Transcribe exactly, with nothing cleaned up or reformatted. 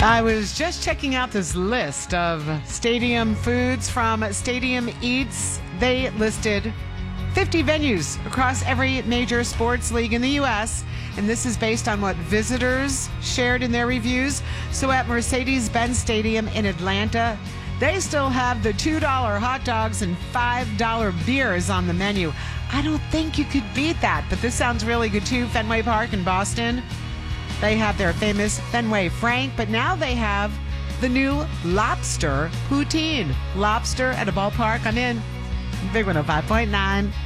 I was just checking out this list of stadium foods from Stadium Eats. They listed fifty venues across every major sports league in the U S, and this is based on what visitors shared in their reviews. So at Mercedes-Benz Stadium in Atlanta, they still have the two dollar hot dogs and five dollar beers on the menu. I don't think you could beat that, but this sounds really good too. Fenway Park in Boston, they have their famous Fenway Frank, but now they have the new lobster poutine. Lobster at a ballpark. I'm in. Big one oh five point nine.